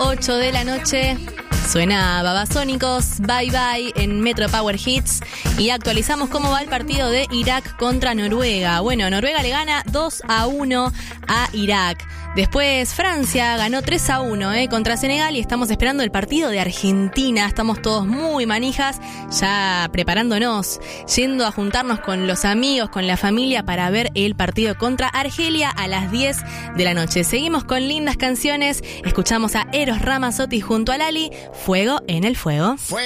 8 de la noche. Suena Babasónicos, Bye Bye en Metro Power Hits y actualizamos cómo va el partido de Irak contra Noruega. Bueno, Noruega le gana 2-1 a Irak. Después Francia ganó 3-1 contra Senegal y estamos esperando el partido de Argentina. Estamos todos muy manijas, ya preparándonos, yendo a juntarnos con los amigos, con la familia para ver el partido contra Argelia a las 10 de la noche. Seguimos con lindas canciones, escuchamos a Eros Ramazzotti junto a Lali, Fuego en el Fuego.